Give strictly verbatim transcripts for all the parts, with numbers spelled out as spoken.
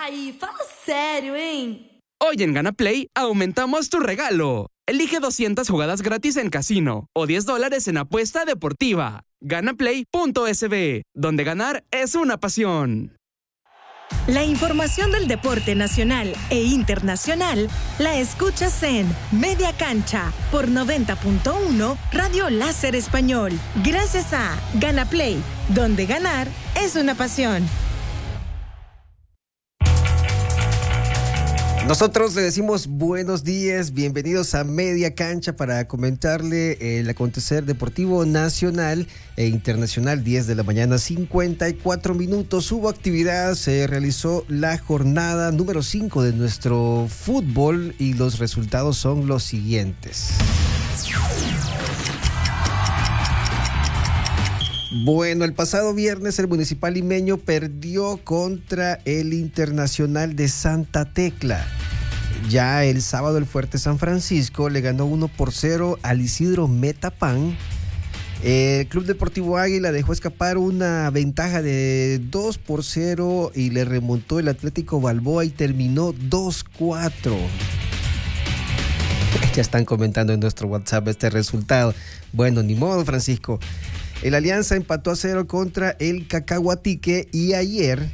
Ai, fala sério, hein? Hoy en Gana Play aumentamos tu regalo. Elige doscientas jugadas gratis en casino o diez dólares en apuesta deportiva. Ganaplay punto es be, donde ganar es una pasión. La información del deporte nacional e internacional la escuchas en Media Cancha por noventa punto uno Radio Láser Español. Gracias a Ganaplay, donde ganar es una pasión. Nosotros le decimos buenos días, bienvenidos a Media Cancha para comentarle el acontecer deportivo nacional e internacional. Diez de la mañana, cincuenta y cuatro minutos. Hubo actividad, se realizó la jornada número cinco de nuestro fútbol y los resultados son los siguientes. Bueno, el pasado viernes el Municipal Limeño perdió contra el Internacional de Santa Tecla. Ya el sábado el Fuerte San Francisco le ganó uno por cero al Isidro Metapán. El Club Deportivo Águila dejó escapar una ventaja de dos por cero y le remontó el Atlético Balboa y terminó dos cuatro. Ya están comentando en nuestro WhatsApp este resultado. Bueno, ni modo, Francisco. El Alianza empató a cero contra el Cacahuatique y ayer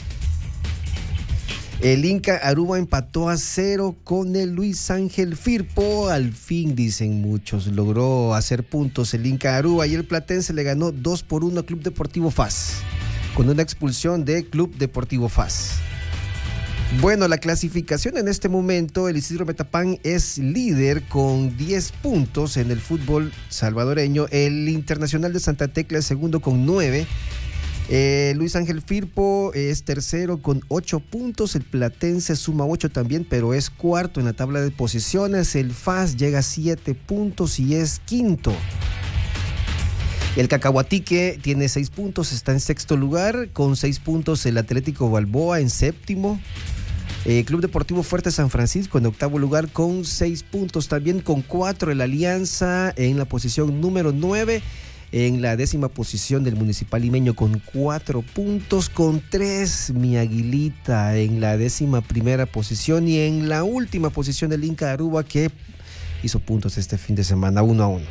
el Inca Aruba empató a cero con el Luis Ángel Firpo. Al fin, dicen muchos, logró hacer puntos el Inca Aruba y el Platense le ganó dos por uno a Club Deportivo F A S con una expulsión de Club Deportivo F A S. Bueno, la clasificación en este momento, el Isidro Metapán es líder con diez puntos en el fútbol salvadoreño. El Internacional de Santa Tecla es segundo con nueve. Eh, Luis Ángel Firpo es tercero con ocho puntos. El Platense suma ocho también, pero es cuarto en la tabla de posiciones. El F A S llega a siete puntos y es quinto. El Cacahuatique tiene seis puntos, está en sexto lugar. Con seis puntos el Atlético Balboa en séptimo. Eh, Club Deportivo Fuerte San Francisco en octavo lugar con seis puntos. También con cuatro el Alianza en la posición número nueve. En la décima posición del Municipal Limeño con cuatro puntos. Con tres mi Aguilita en la décima primera posición. Y en la última posición el Inca Aruba, que hizo puntos este fin de semana, uno a uno.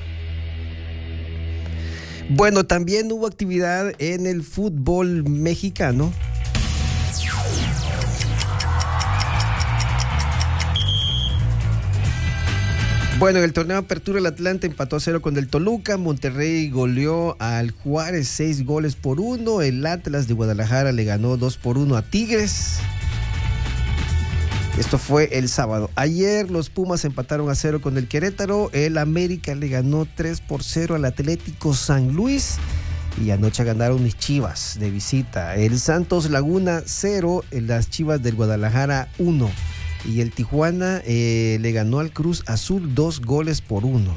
Bueno, también hubo actividad en el fútbol mexicano. Bueno, en el torneo de apertura el Atlante empató a cero con el Toluca. Monterrey goleó al Juárez seis goles por uno. El Atlas de Guadalajara le ganó dos por uno a Tigres. Esto fue el sábado. Ayer los Pumas empataron a cero con el Querétaro. El América le ganó tres por cero al Atlético San Luis. Y anoche ganaron mis Chivas de visita. El Santos Laguna cero, las Chivas del Guadalajara uno. Y el Tijuana eh, le ganó al Cruz Azul dos goles por uno.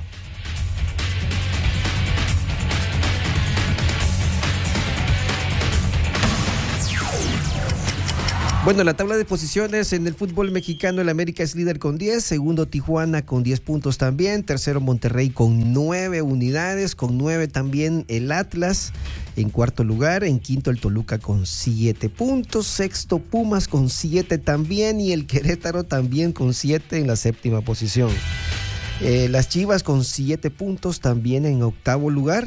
Bueno, la tabla de posiciones en el fútbol mexicano, el América es líder con diez, segundo Tijuana con diez puntos también, tercero Monterrey con nueve unidades, con nueve también el Atlas en cuarto lugar, en quinto el Toluca con siete puntos, sexto Pumas con siete también y el Querétaro también con siete en la séptima posición. Eh, las Chivas con siete puntos también en octavo lugar.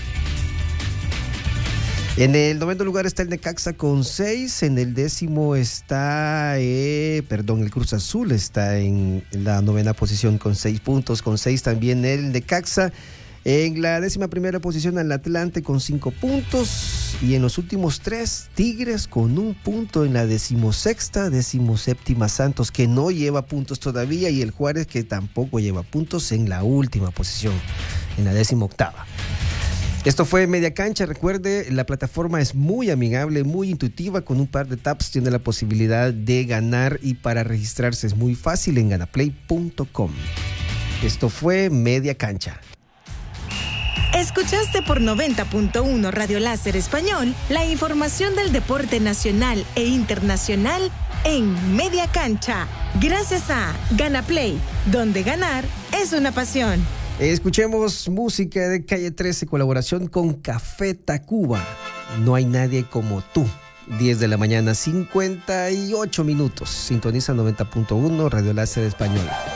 En el noveno lugar está el Necaxa con seis, en el décimo está, eh, perdón, el Cruz Azul está en la novena posición con seis puntos, con seis también el Necaxa. En la décima primera posición el Atlante con cinco puntos y en los últimos tres Tigres con un punto en la decimosexta, decimoséptima Santos que no lleva puntos todavía y el Juárez que tampoco lleva puntos en la última posición, en la decimoctava. Esto fue Media Cancha. Recuerde, la plataforma es muy amigable, muy intuitiva. Con un par de taps tiene la posibilidad de ganar y para registrarse es muy fácil en ganaplay punto com. Esto fue Media Cancha. Escuchaste por noventa punto uno Radio Láser Español la información del deporte nacional e internacional en Media Cancha. Gracias a Ganaplay, donde ganar es una pasión. Escuchemos música de Calle trece, colaboración con Café Tacuba. No hay nadie como tú. diez de la mañana, cincuenta y ocho minutos. Sintoniza noventa punto uno Radio Láser Español.